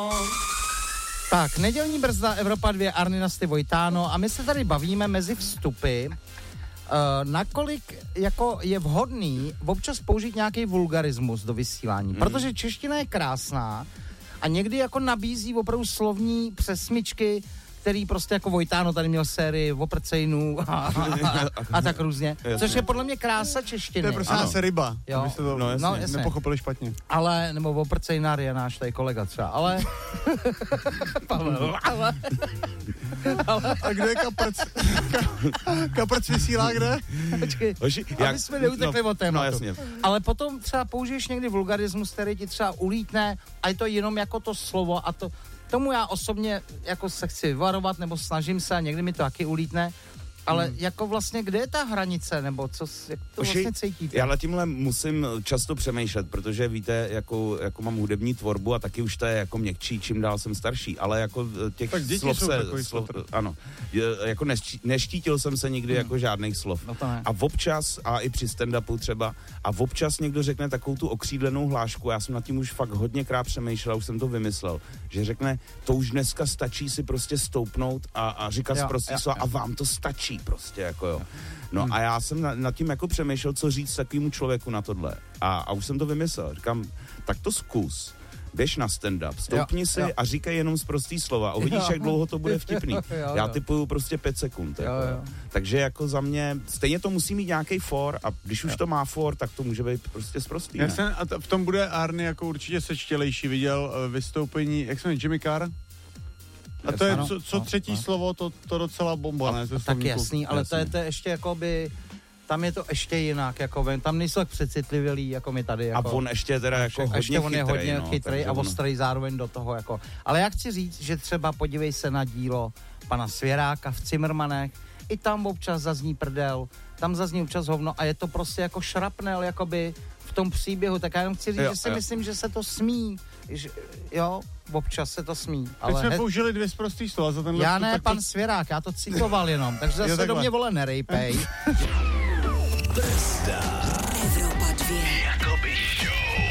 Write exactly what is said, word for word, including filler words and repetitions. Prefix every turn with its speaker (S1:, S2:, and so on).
S1: Tak, nedělní brzda Evropa dva, Arny Nasty Vojtáno a my se tady bavíme mezi vstupy, uh, nakolik jako je vhodný občas použít nějaký vulgarismus do vysílání, hmm. protože čeština je krásná a někdy jako nabízí opravdu slovní přesmičky, který prostě jako Vojtáno tady měl sérii Voprcejnů a, a, a tak různě, což je podle mě krása češtiny.
S2: To je prostě nás ryba,
S1: jo.
S2: abyste to
S1: no, jasně. No, jasně.
S2: nepochopili špatně.
S1: Ale, nebo Voprcejnar je náš tady kolega třeba, ale... Pavel, ale... ale...
S2: A kde je kaprc? Kaprc vysílá kde?
S1: Počkej, Hoši, aby jak... jsme neutekli no, od tématu. No, jasně. Ale potom třeba použiješ někdy vulgarismus, který ti třeba ulítne a je to jenom jako to slovo a to... Tomu já osobně jako se chci varovat, nebo snažím se a někdy mi to taky ulítne, ale hmm. jako vlastně, kde je ta hranice, nebo co, jak to
S3: Oši,
S1: vlastně cítíte?
S3: Já na tímhle musím často přemýšlet, protože víte, jako, jako mám hudební tvorbu a taky už to je jako měkčí, čím dál jsem starší, ale jako těch
S2: tak
S3: slov se, slov, ano, jako neští, neštítil jsem se nikdy hmm. jako žádných slov.
S1: No to ne.
S3: A občas, a i při stand-upu třeba, a občas někdo řekne takovou tu okřídlenou hlášku, já jsem nad tím už fakt hodněkrát přemýšlel, už jsem to vymyslel, že řekne, to už dneska stačí si prostě stoupnout a, a říkat jo, prostě slova a vám to stačí prostě, jako jo. No hmm. a já jsem na, nad tím jako přemýšlel, co říct takovému člověku na tohle. A, a už jsem to vymyslel. Říkám, tak to zkus. Běž na stand-up, stoupni jo, si jo. a říkej jenom zprostý slova. Uvidíš, jo. jak dlouho to bude vtipný. Jo, jo. Já typuju prostě pět sekund.
S1: Jo,
S3: jako.
S1: jo.
S3: Takže jako za mě, stejně to musí mít nějaký for a když už jo. to má for, tak to může být prostě sprostý.
S2: Já jsem, a t- v tom bude Arny jako určitě sečtělejší. Viděl uh, vystoupení, jak se jmenuje, Jimmy Carr? A to je, co, co no, třetí no. slovo, to, to docela bomba, ne?
S1: Tak jasný, ale jasný. To, je, to je ještě jakoby, tam je to ještě jinak, jako tam nejsou tak přecitlivělí, jako my tady. Jako,
S3: a on ještě teda jako hodně
S1: ještě on je
S3: chytrej,
S1: hodně
S3: no,
S1: chytrej a ostrý zároveň do toho, jako. Ale já chci říct, že třeba podívej se na dílo pana Svěráka v Cimrmanech, i tam občas zazní prdel, tam zazní občas hovno a je to prostě jako šrapnel, jakoby v tom příběhu, tak já jenom chci říct, jo, že si jo. myslím, že se to smí, že, jo, občas se to smí.
S2: Teď ale jsme he... použili dvě zprostý slova za tenhle...
S1: Já ne,
S2: tak
S1: pan
S2: to...
S1: Svěrák, já to citoval jenom, takže zase jo, do mě vole nerejpej.